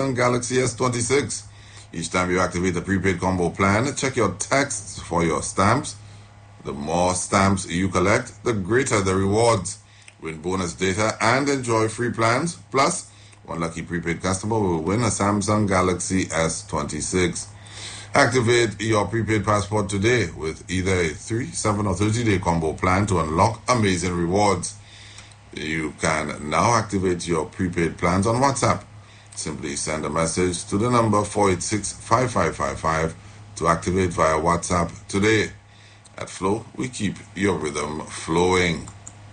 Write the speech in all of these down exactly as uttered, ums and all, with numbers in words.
Galaxy S twenty-six. Each time you activate a prepaid combo plan, check your texts for your stamps. The more stamps you collect, the greater the rewards. Win bonus data and enjoy free plans. Plus, one lucky prepaid customer will win a Samsung Galaxy S twenty-six. Activate your prepaid passport today with either a three, seven, or thirty-day combo plan to unlock amazing rewards. You can now activate your prepaid plans on WhatsApp. Simply send a message to the number four eight six, five five five five to activate via WhatsApp today. At Flow, we keep your rhythm flowing.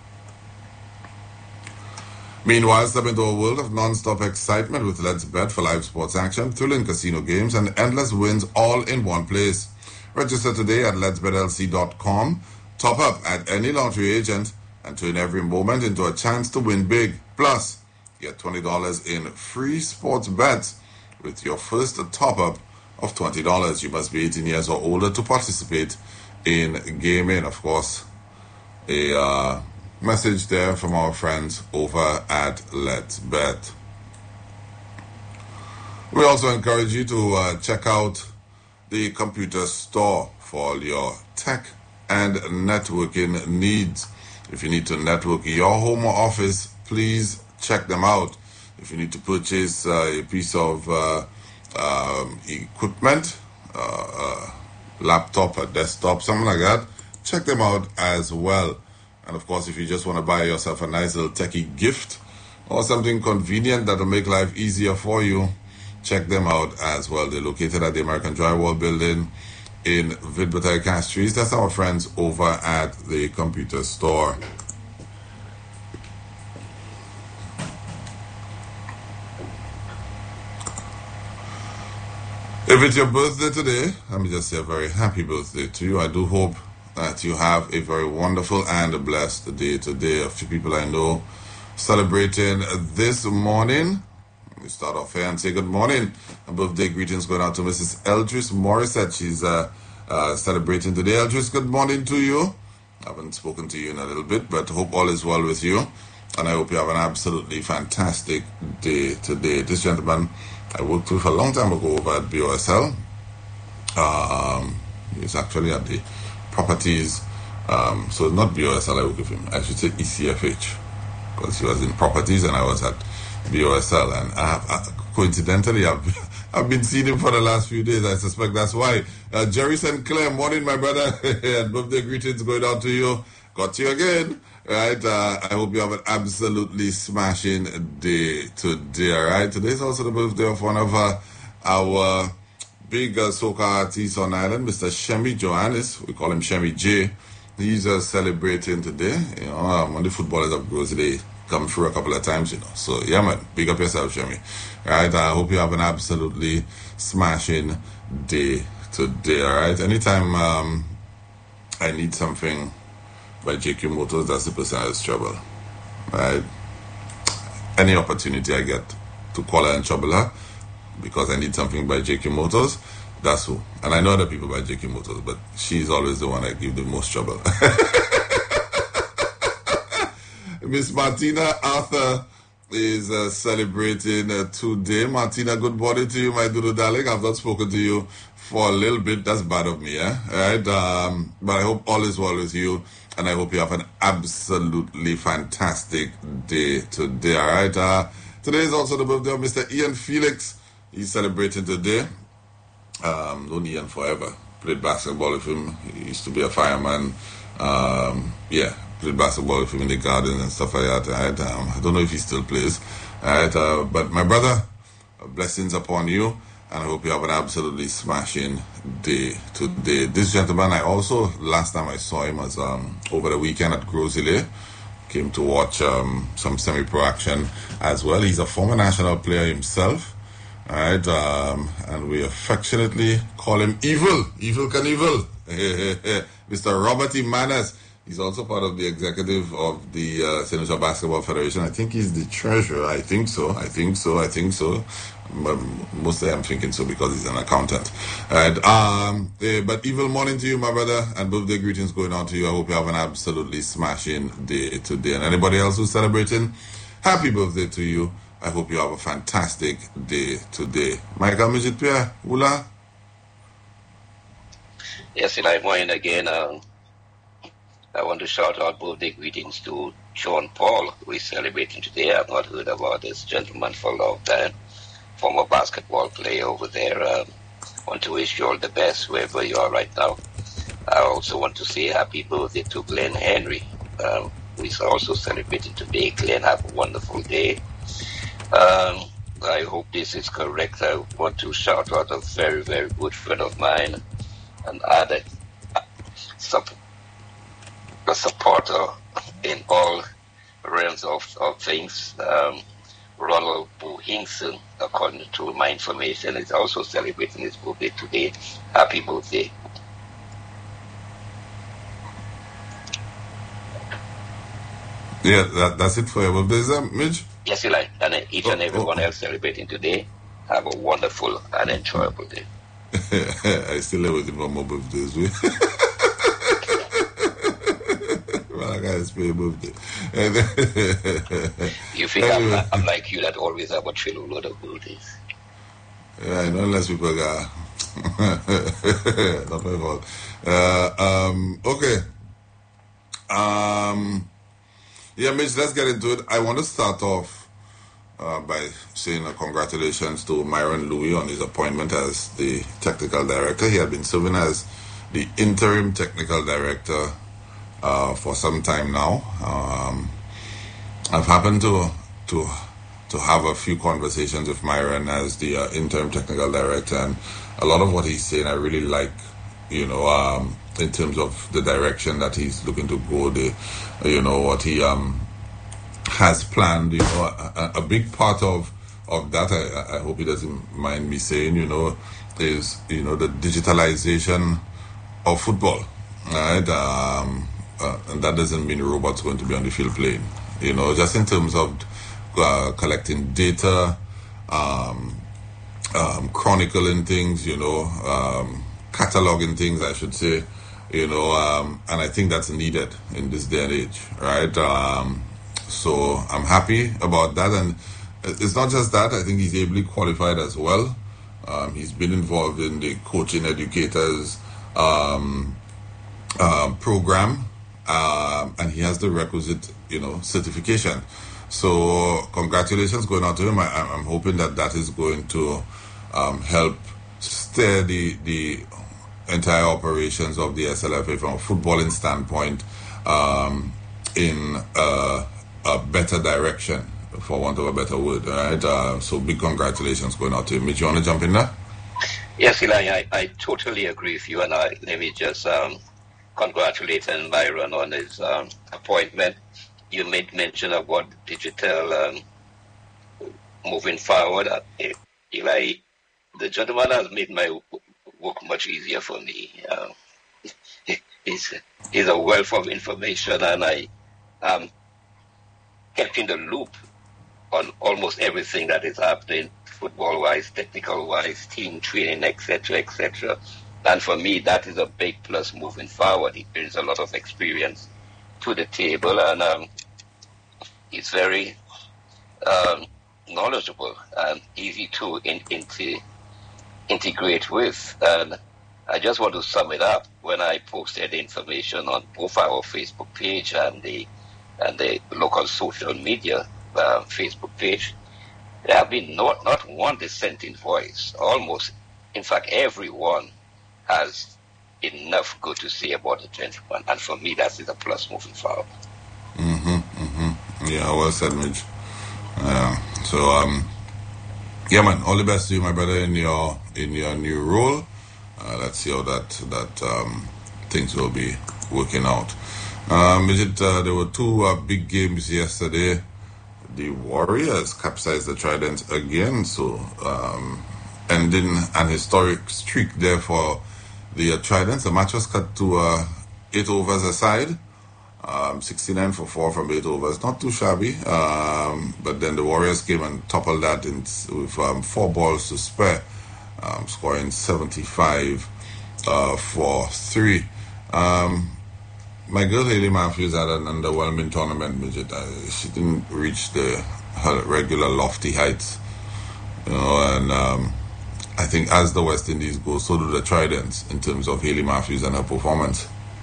Meanwhile, step into a world of non-stop excitement with Let's Bet for live sports action, thrilling casino games, and endless wins all in one place. Register today at lets bet l c dot com. Top up at any lottery agent and turn every moment into a chance to win big. Plus, get twenty dollars in free sports bets with your first top-up of twenty dollars. You must be eighteen years or older to participate in gaming. Of course, a uh, message there from our friends over at Let's Bet. We also encourage you to uh, check out the computer store for all your tech and networking needs. If you need to network your home or office, please check them out. If you need to purchase uh, a piece of uh, um, equipment, uh, uh, laptop, a desktop, something like that, check them out as well. And of course, if you just want to buy yourself a nice little techie gift or something convenient that will make life easier for you, check them out as well. They're located at the American Drywall Building in Vidbuttai Castries. That's our friends over at the computer store. If it's your birthday today, let me just say a very happy birthday to you. I do hope that you have a very wonderful and a blessed day today. A few people I know celebrating this morning. Let me start off here and say good morning. A birthday greetings going out to Missus Eldris Morissette. She's uh, uh, celebrating today. Eldris, good morning to you. I haven't spoken to you in a little bit, but hope all is well with you. And I hope you have an absolutely fantastic day today. This gentleman I worked with a long time ago over at B O S L. Um, he's actually at the properties. Um, so not B O S L I work with him. I should say E C F H. Because he was in properties and I was at B O S L. And I have, uh, coincidentally, I've, I've been seeing him for the last few days. I suspect that's why. Uh, Jerry Saint Clair, morning, my brother. And birthday greetings going out to you. Got you again. Right, uh, I hope you have an absolutely smashing day today, all right? Today's also the birthday of one of uh, our big uh, soca artists on island, Mister Shemi Johannes. We call him Shemi J. He's uh, celebrating today. You know, um, when the footballers of Gross, they come through a couple of times, you know. So, yeah, man, big up yourself, Shemi. All right, I hope you have an absolutely smashing day today, all right? Anytime um, I need something by J Q Motors, that's the person has trouble. Right? Any opportunity I get to call her and trouble her because I need something by J Q Motors, that's who. And I know other people by J Q Motors, but she's always the one I give the most trouble. Miss Martina Arthur is uh, celebrating uh, today. Martina, good morning to you, my doodle darling. I've not spoken to you for a little bit. That's bad of me, eh? All right? Um, but I hope all is well with you. And I hope you have an absolutely fantastic day today, all right? Uh, today is also the birthday of Mister Ian Felix. He's celebrating today. Um, known Ian forever. Played basketball with him. He used to be a fireman. Um, yeah, played basketball with him in the garden and stuff like that, all right? Um, I don't know if he still plays, all right? Uh, but my brother, blessings upon you. And I hope you have an absolutely smashing day today. This gentleman, I also, last time I saw him was um, over the weekend at Grosile. Came to watch um, some semi-pro action as well. He's a former national player himself. All right. Um, and we affectionately call him Evil. Evil Knievel. Mister Robert E. Manas. He's also part of the executive of the uh, Saint Lucia Basketball Federation. I think he's the treasurer. I think so. I think so. I think so. But mostly I'm thinking so because he's an accountant. All right. Um, eh, but evil morning to you, my brother, and birthday greetings going on to you. I hope you have an absolutely smashing day today. And anybody else who's celebrating, happy birthday to you. I hope you have a fantastic day today. Michael Midget Pierre, Ula? Yes, and I'm going again. Um, I want to shout out birthday greetings to John Paul, who is celebrating today. I've not heard about this gentleman for a long time. Former basketball player over there. Um, want to wish you all the best wherever you are right now. I also want to say happy birthday to Glenn Henry, um, who is also celebrating today. Glenn, have a wonderful day. Um, I hope this is correct. I want to shout out a very, very good friend of mine, and add a, a supporter in all realms of, of things. Um, Ronald Bohingson, according to my information, is also celebrating his birthday today. Happy birthday. Yeah, that, that's it for your birthdays, um, Mitch? Yes, Eli. And each oh, and everyone oh. else celebrating today, have a wonderful and enjoyable day. I still live with him on my birthdays. Well, I gotta spend your birthday. You think anyway. I'm, I'm like you that always have a chill load of birthdays? Yeah, I know, unless people got. Not my fault. Uh, um, okay. Um, yeah, Mitch, let's get into it. I want to start off uh, by saying uh, congratulations to Myron Louis on his appointment as the technical director. He had been serving as the interim technical director uh, for some time now. Um, I've happened to to to have a few conversations with Myron as the uh, interim technical director, and a lot of what he's saying I really like, you know, um, in terms of the direction that he's looking to go, the, you know, what he um, has planned, you know, a, a big part of, of that, I, I hope he doesn't mind me saying, you know, is, you know, the digitalization of football, right? Um, uh, and that doesn't mean robots going to be on the field playing, you know, just in terms of uh, collecting data, um, um, chronicling things, you know, um, cataloging things, I should say, you know, um, and I think that's needed in this day and age, right? Um, so I'm happy about that, and it's not just that. I think he's ably qualified as well. Um, he's been involved in the coaching educators um, uh, program, um, and he has the requisite, you know, certification. So congratulations going out to him. I, I'm hoping that that is going to um, help steer the the entire operations of the S L F A from a footballing standpoint um, in a, a better direction, for want of a better word. Right? Uh, so big congratulations going out to him. Mitch, you want to jump in there? Yes, Eli, I, I totally agree with you, and I, let me just um, congratulate Myron on his um, appointment. You made mention of what digital um, moving forward. Uh, Eli, the gentleman has made my work much easier for me. Uh, he's, he's a wealth of information, and I am kept in the loop on almost everything that is happening, football-wise, technical-wise, team training, et cetera, et cetera. And for me, that is a big plus moving forward. He brings a lot of experience to the table, and um, he's very um, knowledgeable and easy to in, into. integrate with. And I just want to sum it up. When I posted the information on both our Facebook page and the and the local social media uh, Facebook page, there have been not, not one dissenting voice. Almost, in fact, everyone has enough good to say about the gentleman. And for me, that is a plus moving forward. Mm-hmm, mm-hmm. Yeah, well said, Mitch. Uh, so, um, yeah, man, all the best to you, my brother, in your in your new role. Uh, let's see how that that um, things will be working out. Um, is it, uh, there were two uh, big games yesterday. The Warriors capsized the Tridents again, so um, ending an historic streak there for the uh, Tridents. The match was cut to uh, eight overs aside. Um, sixty-nine for four from eight overs, not too shabby. Um, but then the Warriors came and toppled that in, with um, four balls to spare, um, scoring seventy-five uh, for three. Um, my girl Haley Matthews had an underwhelming tournament, Midget. Uh, she didn't reach the her regular lofty heights. You know, and um, I think as the West Indies go, so do the Tridents in terms of Hayley Matthews and her performance.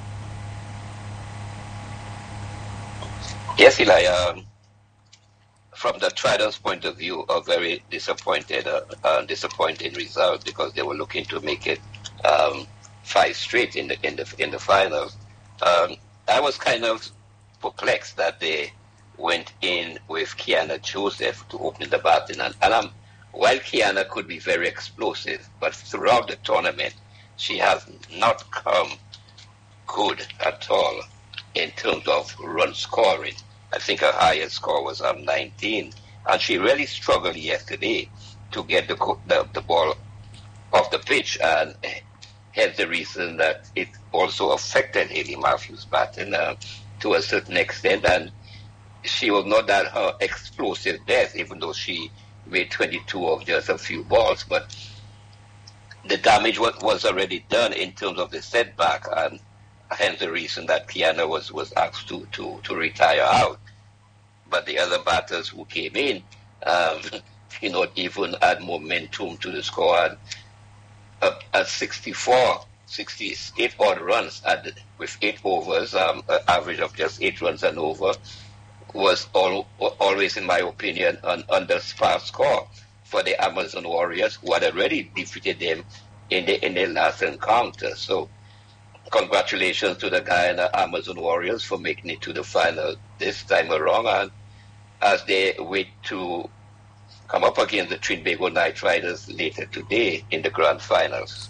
Yes, Eli. Um, from the Tridents' point of view, a very disappointed, uh, uh, disappointing result because they were looking to make it um, five straight in the in the in the finals. Um, I was kind of perplexed that they went in with Kiana Joseph to open the batting, and, and um, while Kiana could be very explosive, but throughout the tournament, she has not come good at all in terms of run scoring. I think her highest score was um, nineteen, and she really struggled yesterday to get the, the the ball off the pitch, and hence the reason that it also affected Hayley Matthews' batting uh, to a certain extent, and she was not that her explosive best, even though she made twenty-two of just a few balls, but the damage was, was already done in terms of the setback, and hence the reason that Kiana was, was asked to, to, to retire out. But the other batters who came in, um, you know, even add momentum to the score. And uh, at sixty-four, sixty-eight odd runs at, with eight overs, um, an average of just eight runs and over, was all, always, in my opinion, an under par score for the Amazon Warriors, who had already defeated them in the in their last encounter. So congratulations to the Guyana Amazon Warriors for making it to the final this time around, and as they wait to come up against the Trinbago Knight Riders later today in the grand finals.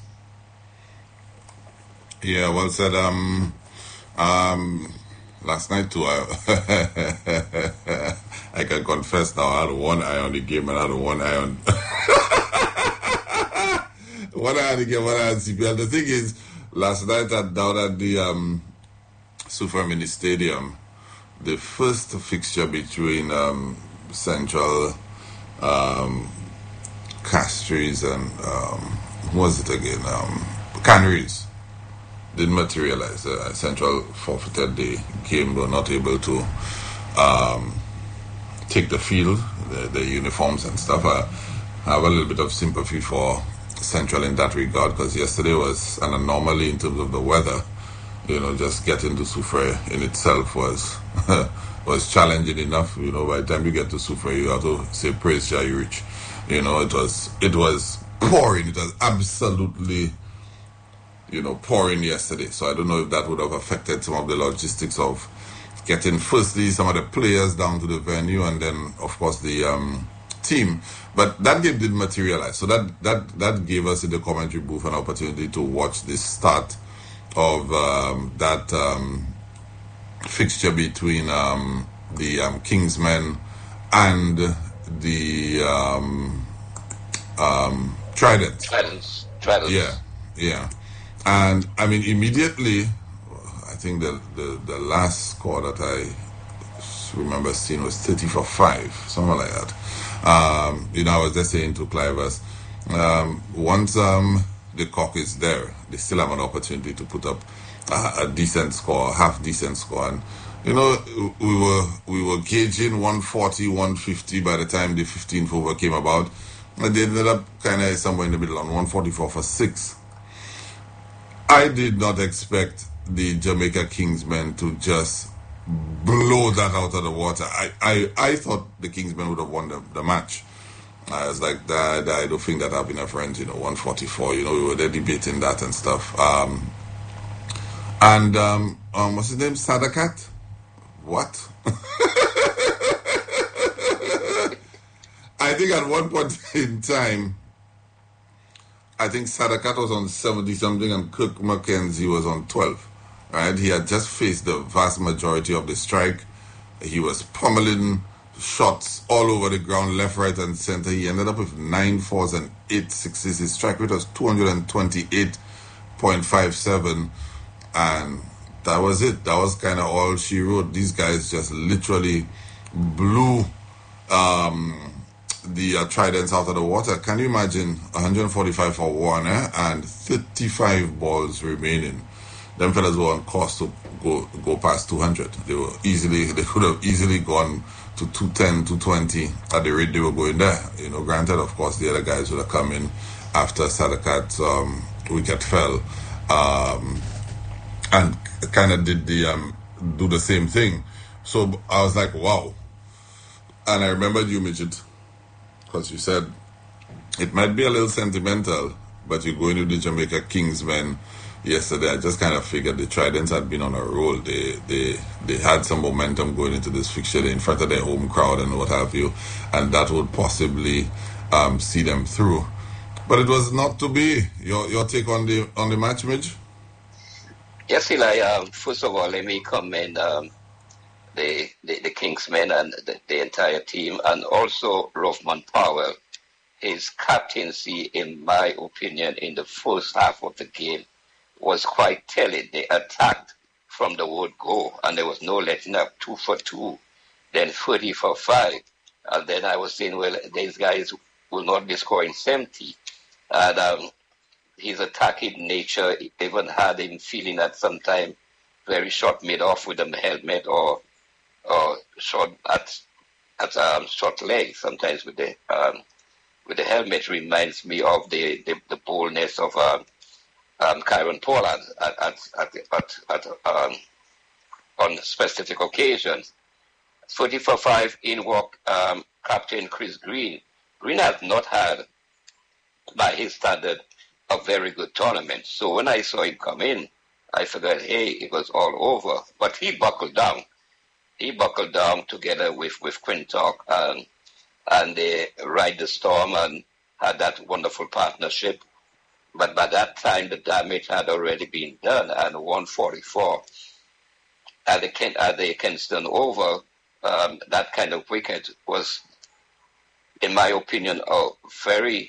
Yeah, well said. Um, um, last night too, I, I can confess now, I had one eye on the game and I had one eye on one eye on the game, one eye on C P L. The thing is, last night at down at the um, Sufra Mini Stadium, the first fixture between um, Central um, Castries and um, who was it again? Um, Canaries didn't materialize. Uh, Central forfeited the game. They were not able to um, take the field, the, the uniforms and stuff. I have a little bit of sympathy for Central in that regard, because yesterday was an anomaly in terms of the weather. You know, just getting to Sufre in itself was was challenging enough. You know, by the time you get to Sufre, you have to say praise Jah you reach. You know, it was it was pouring. It was absolutely, you know, pouring yesterday. So I don't know if that would have affected some of the logistics of getting, firstly, some of the players down to the venue, and then, of course, the um, team. But that game didn't materialize. So that, that, that gave us in the commentary booth an opportunity to watch the start of um, that um, fixture between um, the um, Kingsmen and the um, um, Trident. Tridents. Tridents. Yeah, yeah. And, I mean, immediately, I think the, the, the last score that I remember seeing was thirty for five, something like that. Um, you know, I was just saying to Clivers, um, once um, the cock is there, they still have an opportunity to put up a, a decent score, half decent score. And, you know, we were we were gauging one forty, one fifty by the time the fifteenth over came about. And they ended up kind of somewhere in the middle on one forty-four for six. I did not expect the Jamaica Kingsmen to just blow that out of the water. I, I, I thought the Kingsmen would have won the, the match. I was like, Dad, I don't think that I've been a friend, you know, one forty-four, you know, we were there debating that and stuff. Um, and, um, um, what's his name? Sadakat? What? I think at one point in time, I think Sadakat was on seventy something and Kirk McKenzie was on twelve. Right? He had just faced the vast majority of the strike. He was pummeling shots all over the ground, left, right, and center. He ended up with nine fours and eight sixes. His strike rate was two hundred twenty-eight point five seven. And that was it. That was kind of all she wrote. These guys just literally blew um, the uh, Tridents out of the water. Can you imagine one forty-five for one eh? and thirty-five balls remaining them fellas were on course to go go past two hundred. They were easily, they could have easily gone to two ten, two twenty at the rate they were going there. You know, granted, of course, the other guys would have come in after Sadakat's um, wicket fell, um, and kind of did the um, do the same thing. So I was like, wow. And I remembered you, Midget, because you said it might be a little sentimental, but you're going to the Jamaica Kingsmen yesterday. I just kind of figured the Tridents had been on a roll. They they they had some momentum going into this fixture in front of their home crowd and what have you, and that would possibly um, see them through. But it was not to be. Your your take on the on the match, Midge? Yes, Eli. Um, first of all, let me commend um, the, the the Kingsmen and the, the entire team, and also Rothman Powell. His captaincy, in my opinion, in the first half of the game was quite telling. They attacked from the word go, and there was no letting up. Two for two, then thirty for five. And then I was saying, well, these guys will not be scoring seventy. And um, his attacking nature even had him feeling at some time very short mid-off with the helmet, or or short at at um, short leg, sometimes with the um, with the helmet. Reminds me of the, the, the boldness of um, um, Kyron Pollard at at at, at, at um, on specific occasions. thirty for five in walk um, Captain Chris Green. Green has not had, by his standard, a very good tournament. So when I saw him come in, I figured, hey, it was all over. But he buckled down. He buckled down together with, with Quintock, and and they ride the storm and had that wonderful partnership. But by that time, the damage had already been done, and one forty-four at the, Ken, at the Kingston Oval, um, that kind of wicket was, in my opinion, a very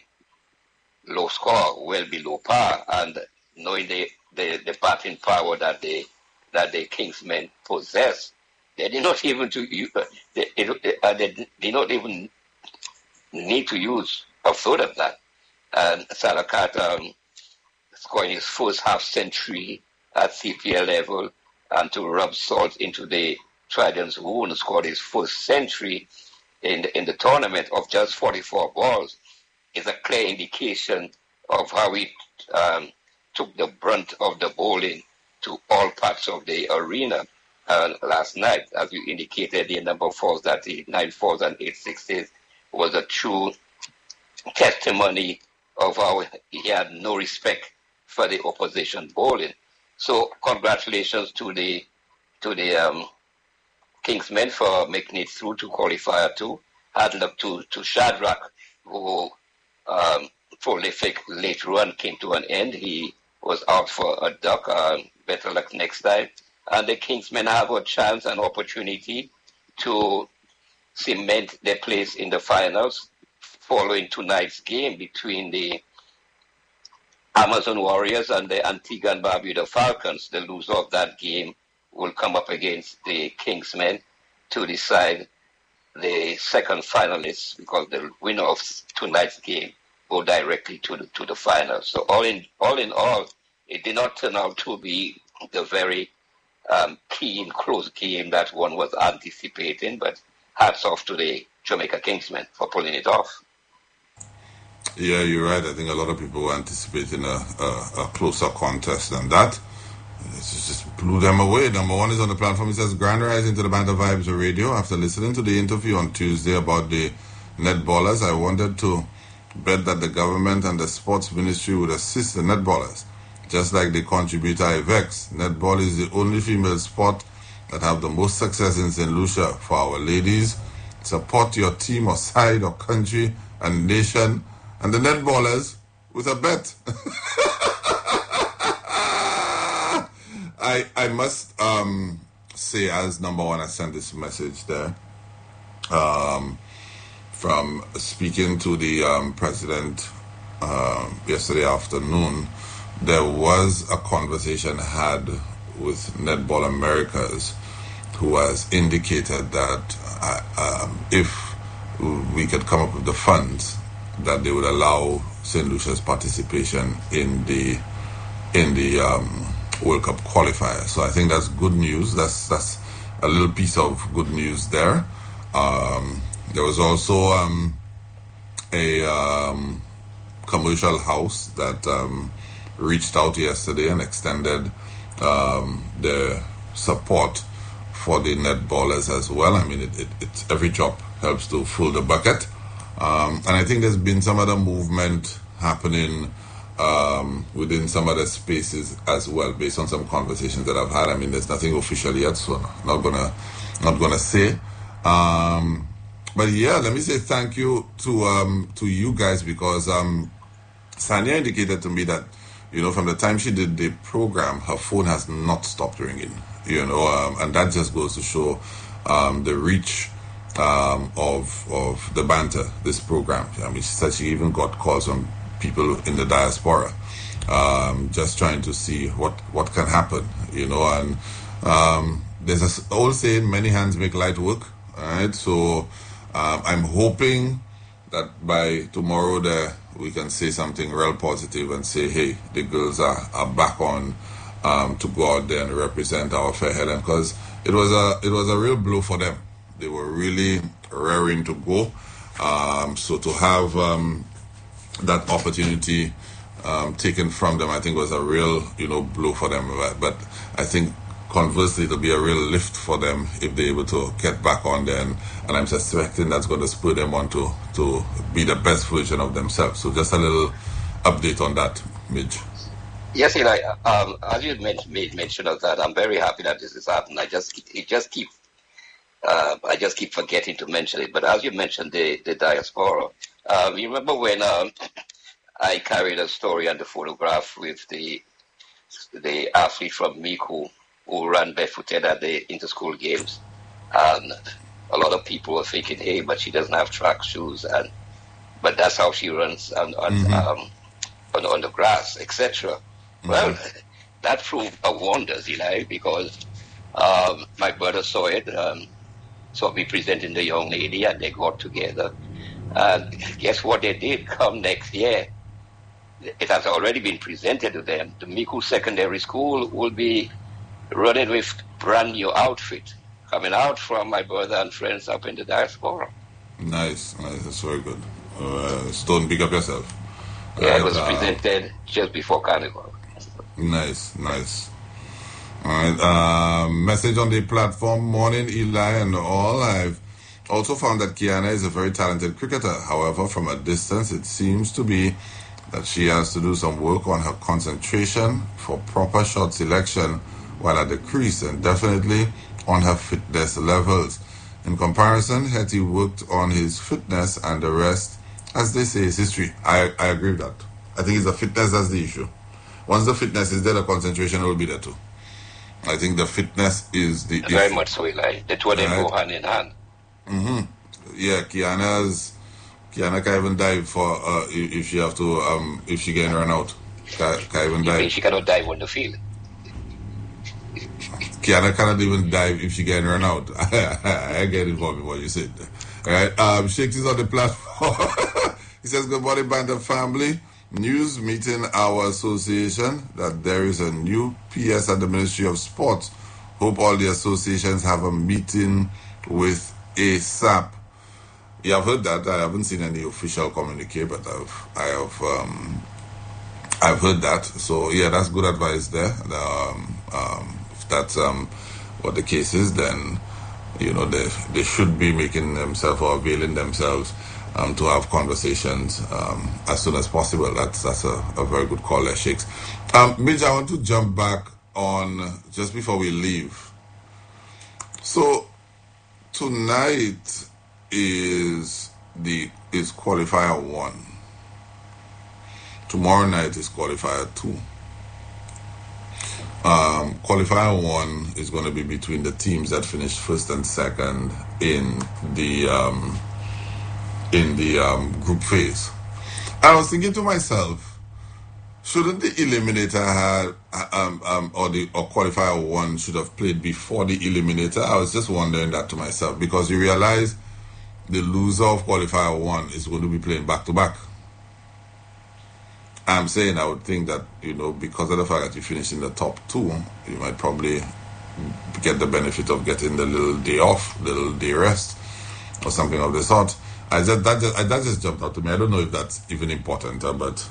low score, well below par, and knowing the, the, the batting power that the that the Kingsmen possess, they did not even to they, uh, they did not even need to use a third of that. And Sadakat um, scoring his first half century at C P L level, and to rub salt into the Trident's wound, scored his first century in the, in the tournament of just forty-four balls, is a clear indication of how he um, took the brunt of the bowling to all parts of the arena. Uh, last night, as you indicated, the number of fours, that the nine fours and eight sixes, was a true testimony of how he had no respect for the opposition bowling. So congratulations to the to the um, Kingsmen for making it through to qualifier two. Hard luck to, to Shadrach, who um, prolific late run came to an end. He was out for a duck. Um, better luck next time. And the Kingsmen have a chance and opportunity to cement their place in the finals following tonight's game between the Amazon Warriors and the Antigua and Barbuda Falcons. The loser of that game will come up against the Kingsmen to decide the second finalists, because the winner of tonight's game go directly to the to the finals. So all in all in all, it did not turn out to be the very um, keen, close game that one was anticipating, but hats off to the Jamaica Kingsmen for pulling it off. Yeah, you're right. I think a lot of people were anticipating a, a, a closer contest than that. It just blew them away. Number one is on the platform. It says, Grand Rising to the Band of Vibes Radio. After listening to the interview on Tuesday about the netballers, I wanted to bet that the government and the sports ministry would assist the netballers, just like they contribute to I V E X. Netball is the only female sport that have the most success in Saint Lucia. For our ladies, support your team or side or country and nation and the netballers with a bet. I I must um, say, as number one, I sent this message there um, from speaking to the um, president uh, yesterday afternoon. There was a conversation had with Netball Americas, who has indicated that uh, um, if we could come up with the funds, that they would allow Saint Lucia's participation in the in the um, World Cup qualifier. So I think that's good news. That's that's a little piece of good news there. Um, there was also um, a um, commercial house that um, reached out yesterday and extended um, their support for the netballers as well. I mean, it, it, it's every drop helps to fill the bucket. Um, and I think there's been some other movement happening um, within some other spaces as well, based on some conversations that I've had. I mean, there's nothing official yet, so not gonna not gonna say. Um, but yeah, let me say thank you to um, to you guys, because um, Sanya indicated to me that, you know, from the time she did the program, her phone has not stopped ringing. You know, um, and that just goes to show um, the reach um, of of the banter, this program. I mean, she said she even got calls from people in the diaspora, um, just trying to see what, what can happen, you know. And um, there's an old saying, many hands make light work, all right? So um, I'm hoping that by tomorrow there we can say something real positive and say, hey, the girls are, are back on um, to go out there and represent our fair headland, because it was a it was a real blow for them. They were really raring to go. Um, so to have um, that opportunity um, taken from them, I think was a real, you know, blow for them. But I think conversely, it'll be a real lift for them if they're able to get back on there. And, and I'm suspecting that's going to spur them on to, to be the best version of themselves. So just a little update on that, Midge. Yes, Eli. Um, as you made, made mention of that, I'm very happy that this has happened. I just, it just keep, uh, I just keep forgetting to mention it. But as you mentioned, the the diaspora. Um, you remember when um, I carried a story and a photograph with the the athlete from Miku who ran barefooted at the inter-school games, and a lot of people were thinking, "Hey, but she doesn't have track shoes," and but that's how she runs on on mm-hmm. um, on, on the grass, et cetera. Mm-hmm. Well, that proved a wonders, you know, because um, my brother saw it, um, saw me presenting the young lady, and they got together. And guess what they did? Come next year, it has already been presented to them. The Miku Secondary School will be running with brand new outfit coming out from my brother and friends up in the diaspora. Nice, nice. That's very good. Uh, Stone, pick up yourself. Yeah, right, it was uh, presented just before Carnival. Nice, nice. All right. Uh, message on the platform. Morning, Eli and all. I've also found that Kiana is a very talented cricketer. However, from a distance, it seems to be that she has to do some work on her concentration for proper shot selection while at the crease, and definitely on her fitness levels. In comparison, Hetty worked on his fitness, and the rest, as they say, is history. I, I agree with that. I think it's the fitness that's the issue. Once the fitness is there, the concentration will be there too. I think the fitness is the very issue. much so, like the two of them go hand in hand. Mm-hmm. Yeah, Kiana's Kiana can't even dive for uh, if she have to um if she get run out. Can't, can't even you dive. Mean she cannot dive on the field. Kiana cannot even dive if she get run out. I get involved in what you said. All right. Um, Shakes is on the platform. He says, "Good morning, Bantam family. News meeting our association that there is a new P S at the Ministry of Sports. Hope all the associations have a meeting with ASAP." Yeah, I've heard that. I haven't seen any official communique, but I've I have um, I've heard that. So yeah, that's good advice there. Um, um, if that's um, what the case is, then you know they they should be making themselves or availing themselves um, to have conversations um, as soon as possible. That's that's a, a very good call there, Shakes. Um, Midge, I want to jump back on just before we leave. So tonight is the is qualifier one. Tomorrow night is qualifier two. Um, qualifier one is going to be between the teams that finished first and second in the um, in the um, group phase. I was thinking to myself, shouldn't the eliminator have um, um, or the or qualifier one should have played before the eliminator? I was just wondering that to myself, because you realize the loser of qualifier one is going to be playing back to back. I'm saying I would think that, you know, because of the fact that you finish in the top two, you might probably get the benefit of getting the little day off, the little day rest, or something of the sort. I just that just that just jumped out to me. I don't know if that's even important, uh, but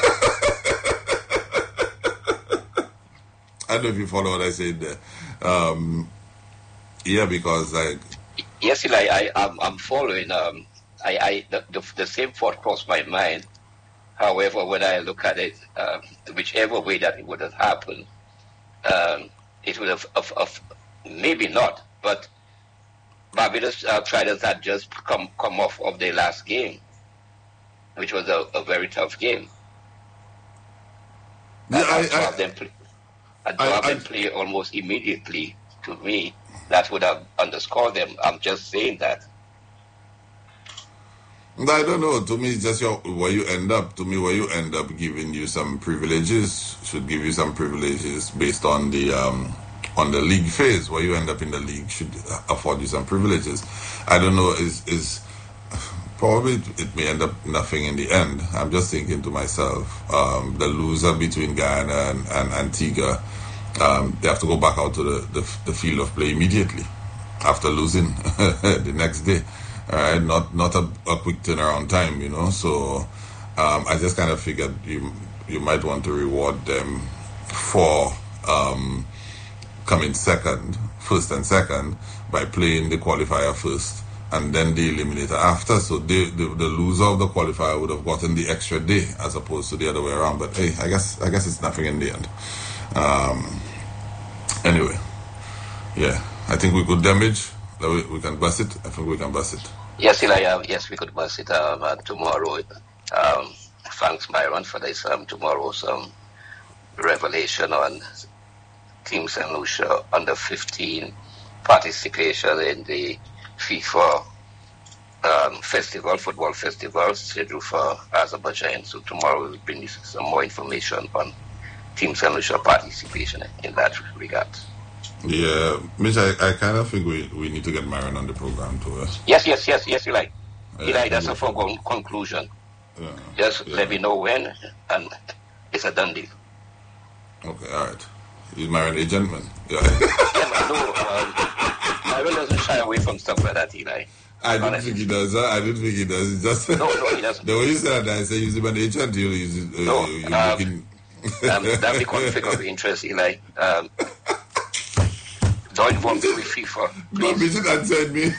I don't know if you follow what I said there. Um, yeah, because like yes, Eli, I I'm, I'm following. Um, I I the, the the same thought crossed my mind. However, when I look at it, um, whichever way that it would have happened, um, it would have, of, of maybe not, but Barbados uh, Tridents had just come come off of their last game, which was a, a very tough game. Yeah, and I, to I, have them play, and to I, have I, them play almost immediately, to me, that would have underscored them. I'm just saying that. I don't know. To me, it's just your, where you end up. To me, where you end up giving you some privileges should give you some privileges based on the um, on the league phase. Where you end up in the league should afford you some privileges. I don't know. Is is probably it may end up nothing in the end. I'm just thinking to myself, um, the loser between Guyana and, and Antigua, um, they have to go back out to the, the the field of play immediately after losing the next day. All right, not not a, a quick turnaround time, you know. So um, I just kind of figured you you might want to reward them for um, coming second, first and second, by playing the qualifier first and then the eliminator after. So they, the the loser of the qualifier would have gotten the extra day as opposed to the other way around. But hey, I guess I guess it's nothing in the end. Um, anyway, yeah, I think we could damage. We, we can bust it. I think we can bust it. Yes, Eli, uh, yes, we could bust it um, uh, tomorrow. Um, thanks, Myron, for this um, tomorrow's um, revelation on Team Saint Lucia under fifteen participation in the FIFA um, festival, football festival scheduled for Azerbaijan. So tomorrow we'll bring you some more information on Team Saint Lucia participation in that regard. Yeah, Mitch, I, I kind of think we, we need to get Myron on the program too. Uh. Yes, yes, yes, yes, Eli. Yeah, Eli, that's a foregone conclusion. Yeah, Just yeah. let me know when, and it's a done deal. Okay, all right. He's Myron a gentleman. Yeah. Yeah, but no, um, Myron doesn't shy away from stuff like that, Eli. I didn't Honestly. think he does. Huh? I didn't think he does. It's just No, no, he doesn't. the way you said that, I said he's an agent. You, you, uh, No, you, you're um, looking. um, that'd be conflict of interest, Eli. Um, don't involve me with FIFA, No, please. Mitch answered me.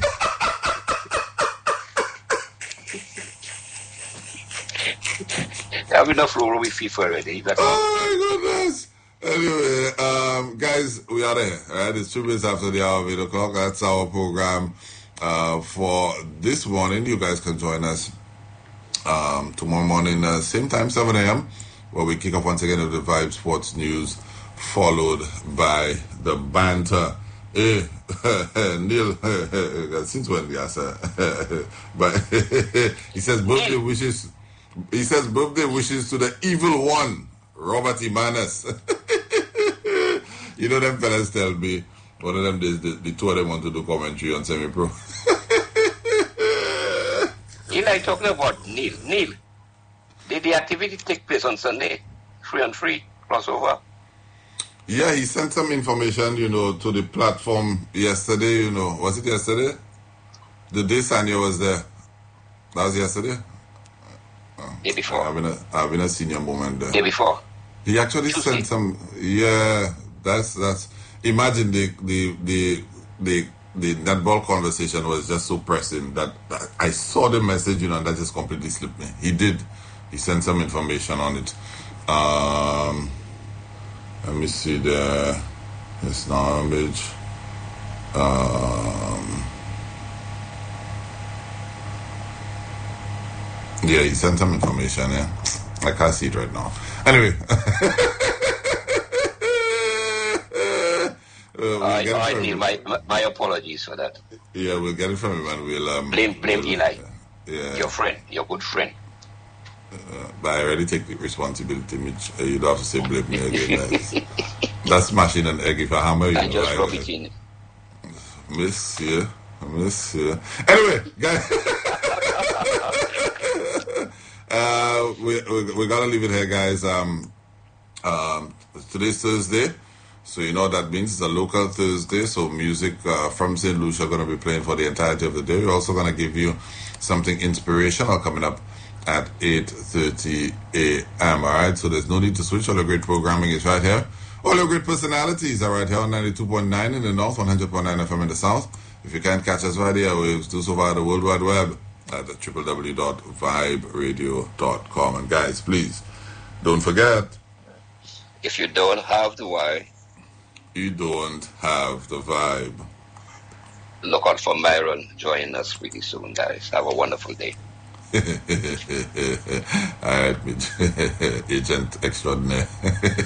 I have enough role with FIFA already. That's all. Oh my goodness. Anyway, um, guys, we are there. All right, it's two minutes after the hour of eight o'clock. That's our program uh, for this morning. You guys can join us um, tomorrow morning, uh, same time, seven a.m., where we kick off once again with the Vibe Sports News, followed by the banter. Eh, Neil, since when, yes, uh, but he says birthday wishes. He says birthday wishes to the evil one, Robert Imanes. You know them fellas tell me one of them days the, the two of them want to do commentary on semi-pro. Eli, talking about Neil. Neil, did the activity take place on Sunday? Free and free crossover. Yeah, he sent some information, you know, to the platform yesterday, you know. Was it yesterday? The day Sanya was there. That was yesterday? Day before. Having a, having a senior moment there. Day before. He actually Tuesday. sent some, yeah, that's, that's, imagine the, the, the, the, the netball conversation was just so pressing that, that I saw the message, you know, and that just completely slipped me. He did. He sent some information on it. Um, let me see the, it's now image. Um, yeah, he sent some information, yeah. I can't see it right now. Anyway. Uh, we'll I, get it I from need him. my, my my apologies for that. Yeah, we'll get it from him and we'll um, Blame blame we'll, Eli, Yeah, your friend, your good friend. uh, but I already take the responsibility, Mitch. Uh, you don't have to say blame me again. That's, that's smashing an egg if I hammer you. I know, just I- rub it in. Monsieur, Monsieur. Anyway, guys. uh, we, we, we got to leave it here, guys. Um, um, today's Thursday. So you know what that means. It's a local Thursday. So music uh, from Saint Lucia are going to be playing for the entirety of the day. We're also going to give you something inspirational coming up at eight thirty a.m. All right. So there's no need to switch. All the great programming is right here. All your great personalities are right here on ninety-two point nine in the north, one hundred point nine F M in the south. If you can't catch us via the airwaves, do so via the World Wide Web at w w w dot vibe radio dot com. And guys, please don't forget, if you don't have the why, you don't have the vibe. Look out for Myron joining us really soon, guys. Have a wonderful day. All right, agent extraordinaire.